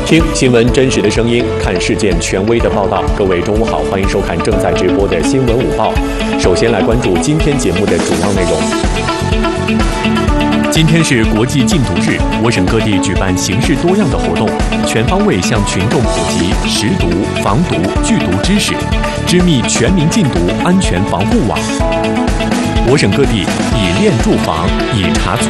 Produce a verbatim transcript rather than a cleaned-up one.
听新闻真实的声音，看事件权威的报道。各位中午好，欢迎收看正在直播的新闻午报。首先来关注今天节目的主要内容。今天是国际禁毒日，我省各地举办形式多样的活动，全方位向群众普及识毒、防毒、拒毒知识，织密全民禁毒安全防护网。我省各地以链住房，以查促